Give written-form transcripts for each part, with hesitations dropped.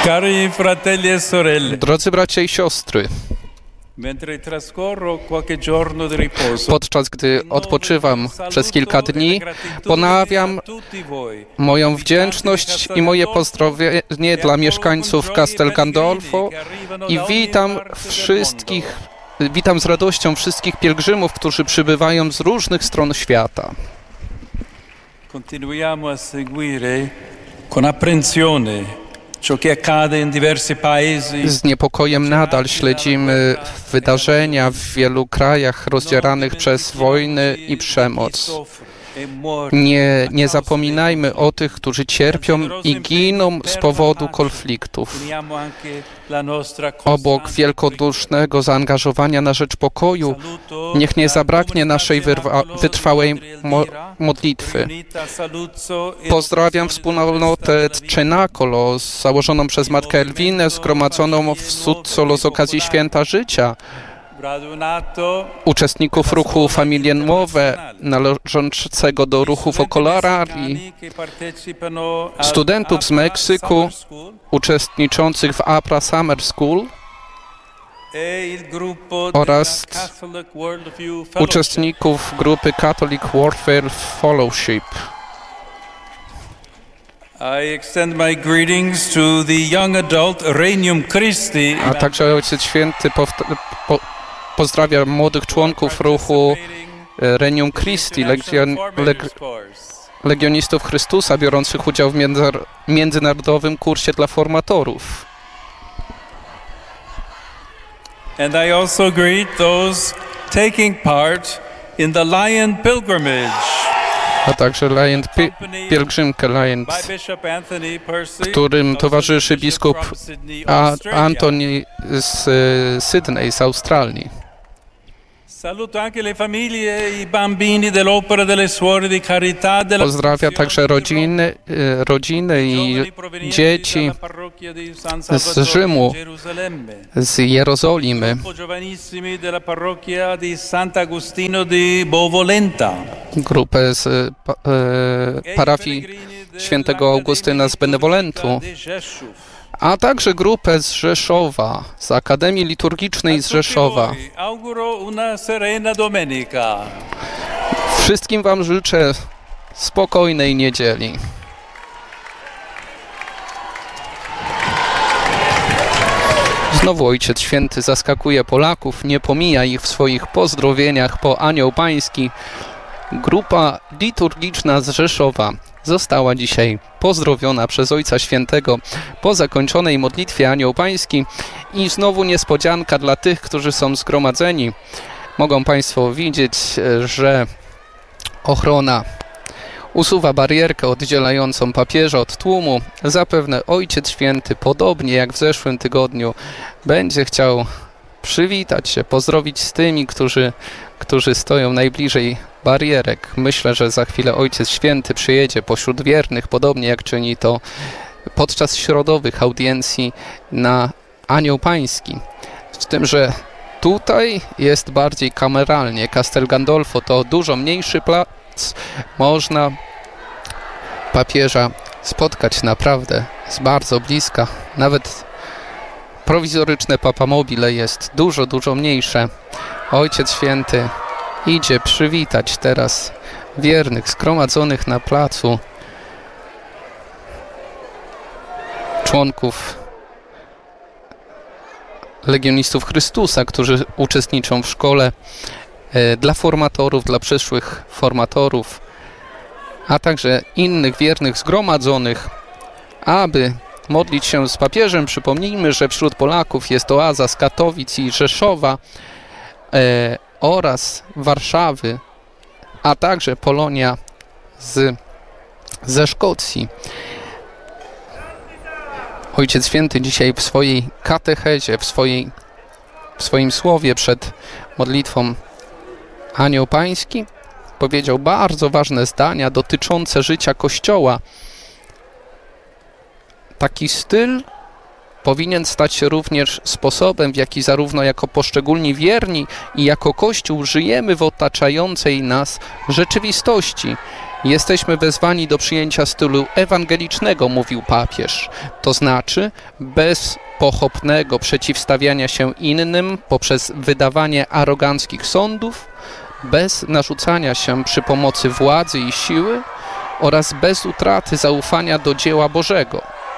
Cari fratelli e sorelle, Drodzy bracia i siostry, mentre trascorro qualche giorno di riposo, podczas gdy odpoczywam przez kilka dni, ponawiam moją wdzięczność i moje pozdrowienie dla mieszkańców Castel Gandolfo i witam z radością wszystkich pielgrzymów, którzy przybywają z różnych stron świata. Continuiamo a seguire con apprensione ciò che accade in diversi paesi. Z niepokojem nadal śledzimy wydarzenia w wielu krajach rozdzieranych przez wojny i przemoc. Nie zapominajmy o tych, którzy cierpią i giną z powodu konfliktów. Obok wielkodusznego zaangażowania na rzecz pokoju, niech nie zabraknie naszej wytrwałej modlitwy. Pozdrawiam wspólnotę Cenacolo, założoną przez matkę Elwinę, zgromadzoną w Suzzolo z okazji Święta Życia, uczestników ruchu Familie Nuove, należącego do ruchu Focolari, studentów z Meksyku, uczestniczących w APRA Summer School oraz uczestników grupy Catholic Warfare Fellowship. I extend my greetings to the young adult Regnum Christi. A także Ojciec Święty pozdrawia młodych członków ruchu Regnum Christi, legionistów Chrystusa biorących udział w międzynarodowym kursie dla formatorów. And I also greet those taking part in the Lion Pilgrimage. A także pielgrzymkę Lion, którym towarzyszy biskup Antoni z Sydney, z Australii. Pozdrawia także rodziny i dzieci z Rzymu, z Jerozolimy, grupę z parafii świętego Augustyna z Benevolentu, a także grupę z Rzeszowa, z Akademii Liturgicznej z Rzeszowa. Wszystkim wam życzę spokojnej niedzieli. Znowu Ojciec Święty zaskakuje Polaków, nie pomija ich w swoich pozdrowieniach po Anioł Pański. Grupa liturgiczna z Rzeszowa została dzisiaj pozdrowiona przez Ojca Świętego po zakończonej modlitwie Anioł Pański i znowu niespodzianka dla tych, którzy są zgromadzeni. Mogą Państwo widzieć, że ochrona usuwa barierkę oddzielającą papieża od tłumu. Zapewne Ojciec Święty, podobnie jak w zeszłym tygodniu, będzie chciał przywitać się, pozdrowić z tymi, którzy stoją najbliżej barierek. Myślę, że za chwilę Ojciec Święty przyjedzie pośród wiernych, podobnie jak czyni to podczas środowych audiencji na Anioł Pański. Z tym, że tutaj jest bardziej kameralnie. Castel Gandolfo to dużo mniejszy plac. Można papieża spotkać naprawdę z bardzo bliska. Nawet prowizoryczne papamobile jest dużo mniejsze. Ojciec Święty idzie przywitać teraz wiernych zgromadzonych na placu, członków legionistów Chrystusa, którzy uczestniczą w szkole dla formatorów, dla przyszłych formatorów, a także innych wiernych zgromadzonych, aby modlić się z papieżem. Przypomnijmy, że wśród Polaków jest oaza z Katowic i Rzeszowa oraz Warszawy, a także Polonia ze Szkocji. Ojciec Święty dzisiaj w swojej katechezie, w swoim słowie przed modlitwą Anioł Pański powiedział bardzo ważne zdania dotyczące życia Kościoła. Taki styl powinien stać się również sposobem, w jaki zarówno jako poszczególni wierni i jako Kościół żyjemy w otaczającej nas rzeczywistości. Jesteśmy wezwani do przyjęcia stylu ewangelicznego, mówił papież, to znaczy bez pochopnego przeciwstawiania się innym poprzez wydawanie aroganckich sądów, bez narzucania się przy pomocy władzy i siły oraz bez utraty zaufania do dzieła Bożego.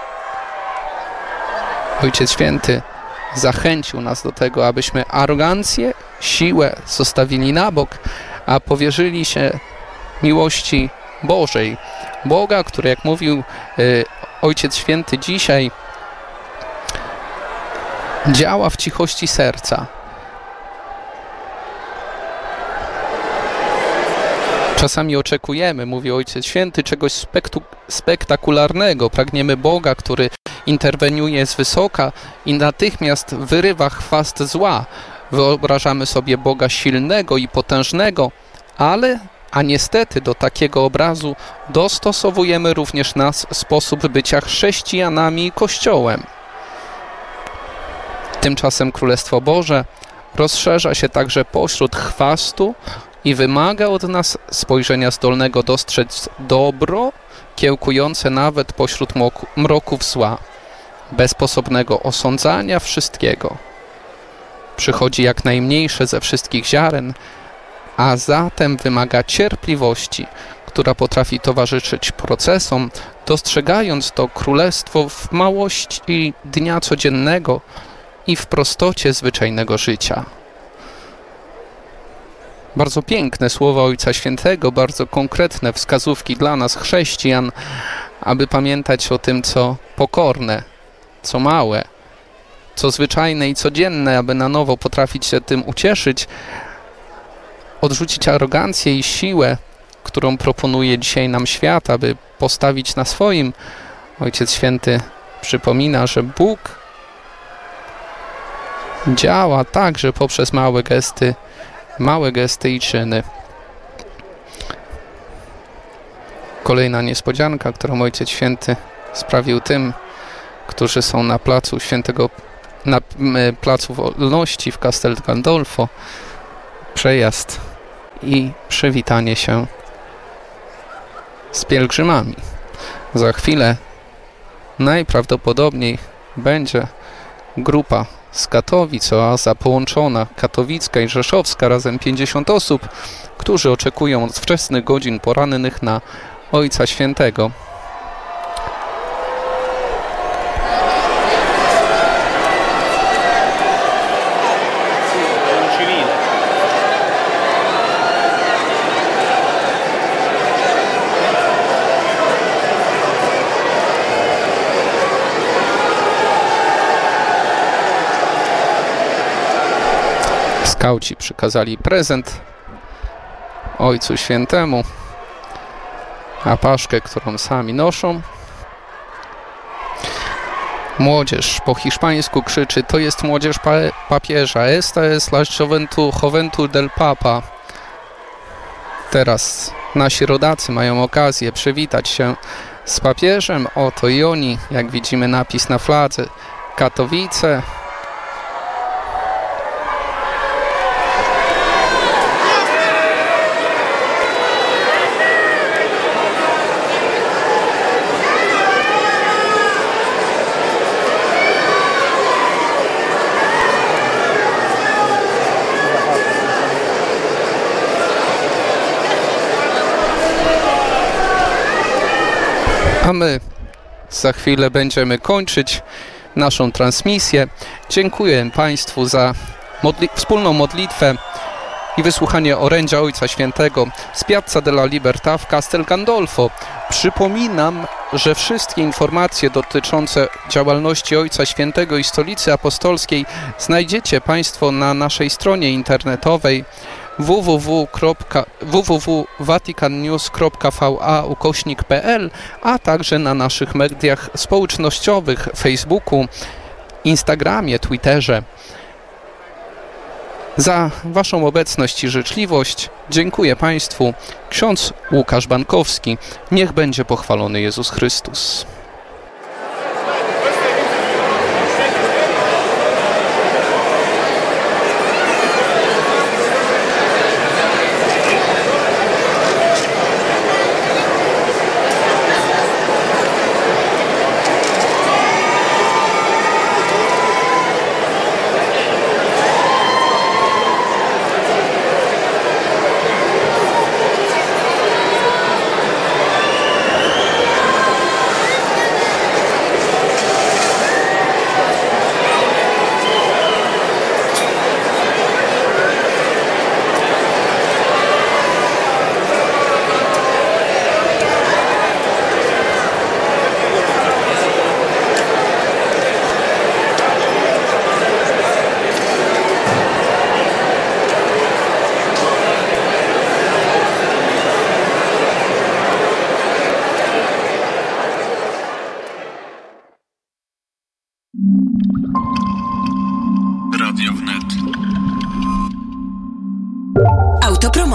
Ojciec Święty zachęcił nas do tego, abyśmy arogancję, siłę zostawili na bok, a powierzyli się miłości Bożej. Boga, który, jak mówił Ojciec Święty dzisiaj, działa w cichości serca. Czasami oczekujemy, mówi Ojciec Święty, czegoś spektakularnego. Pragniemy Boga, który interweniuje z wysoka i natychmiast wyrywa chwast zła. Wyobrażamy sobie Boga silnego i potężnego, a niestety do takiego obrazu dostosowujemy również nasz sposób bycia chrześcijanami i Kościołem. Tymczasem Królestwo Boże rozszerza się także pośród chwastu i wymaga od nas spojrzenia zdolnego dostrzec dobro, kiełkujące nawet pośród mroków zła, bez sposobnego osądzania wszystkiego. Przychodzi jak najmniejsze ze wszystkich ziaren, a zatem wymaga cierpliwości, która potrafi towarzyszyć procesom, dostrzegając to królestwo w małości dnia codziennego i w prostocie zwyczajnego życia. Bardzo piękne słowa Ojca Świętego, bardzo konkretne wskazówki dla nas, chrześcijan, aby pamiętać o tym, co pokorne, co małe, co zwyczajne i codzienne, aby na nowo potrafić się tym ucieszyć, odrzucić arogancję i siłę, którą proponuje dzisiaj nam świat, aby postawić na swoim. Ojciec Święty przypomina, że Bóg działa także poprzez małe gesty i czyny. Kolejna niespodzianka, którą Ojciec Święty sprawił tym, którzy są na placu Wolności w Castel Gandolfo, przejazd i przywitanie się z pielgrzymami. Za chwilę najprawdopodobniej będzie grupa z Katowic, oaza połączona katowicka i rzeszowska, razem 50 osób, którzy oczekują od wczesnych godzin porannych na Ojca Świętego. Skauci przykazali prezent Ojcu Świętemu, a paszkę, którą sami noszą. Młodzież po hiszpańsku krzyczy: to jest młodzież papieża, esta es la juventud del Papa. Teraz nasi rodacy mają okazję przywitać się z papieżem. Oto i oni, jak widzimy napis na fladze, Katowice. A my za chwilę będziemy kończyć naszą transmisję. Dziękuję Państwu za wspólną modlitwę i wysłuchanie orędzia Ojca Świętego z Piazza della Libertà w Castel Gandolfo. Przypominam, że wszystkie informacje dotyczące działalności Ojca Świętego i Stolicy Apostolskiej znajdziecie Państwo na naszej stronie internetowej www.vaticannews.va/pl, a także na naszych mediach społecznościowych, Facebooku, Instagramie, Twitterze. Za Waszą obecność i życzliwość dziękuję Państwu. Ksiądz Łukasz Bankowski. Niech będzie pochwalony Jezus Chrystus.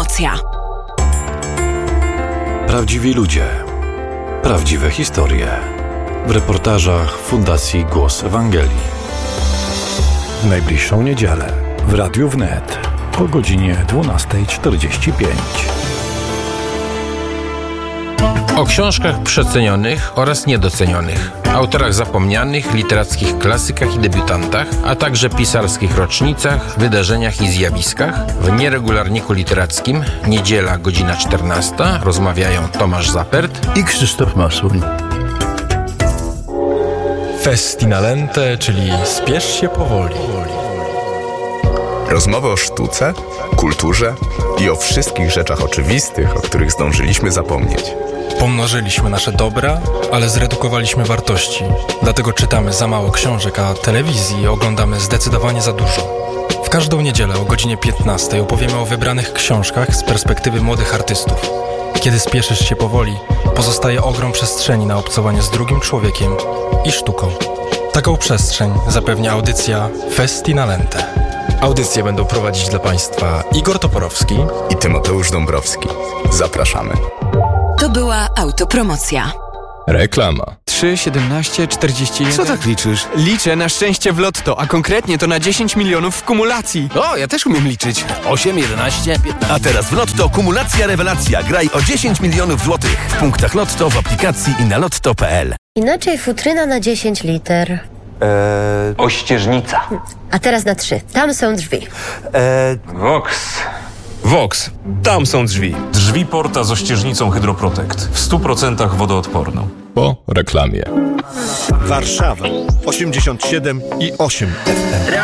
Autopromocja. Prawdziwi ludzie. Prawdziwe historie. W reportażach Fundacji Głos Ewangelii. W najbliższą niedzielę w Radiu Wnet o godzinie 12:45. O książkach przecenionych oraz niedocenionych, autorach zapomnianych, literackich klasykach i debiutantach, a także pisarskich rocznicach, wydarzeniach i zjawiskach. W Nieregularniku Literackim, niedziela, godzina 14, rozmawiają Tomasz Zapert I Krzysztof Masuń. Festinalente, czyli spiesz się powoli. Rozmowy o sztuce, kulturze i o wszystkich rzeczach oczywistych, o których zdążyliśmy zapomnieć. Pomnożyliśmy nasze dobra, ale zredukowaliśmy wartości. Dlatego czytamy za mało książek, a telewizji oglądamy zdecydowanie za dużo. W każdą niedzielę o godzinie 15 opowiemy o wybranych książkach z perspektywy młodych artystów. Kiedy spieszysz się powoli, pozostaje ogrom przestrzeni na obcowanie z drugim człowiekiem i sztuką. Taką przestrzeń zapewnia audycja Festinalente. Audycje będą prowadzić dla Państwa Igor Toporowski I Tymoteusz Dąbrowski. Zapraszamy. To była autopromocja. Reklama. 3, 17, 41... Co tak liczysz? Liczę na szczęście w lotto, a konkretnie to na 10 milionów w kumulacji. O, ja też umiem liczyć. 8, 11, 15. A teraz w Lotto kumulacja rewelacja. Graj o 10 milionów złotych. W punktach Lotto, w aplikacji i na lotto.pl. Inaczej futryna na 10 liter. Ościeżnica. A teraz na 3. Tam są drzwi. Vox. Tam są drzwi. Drzwi porta z ościeżnicą Hydroprotect. W 100% wodoodporną. Po reklamie. Warszawa 87,8 FM.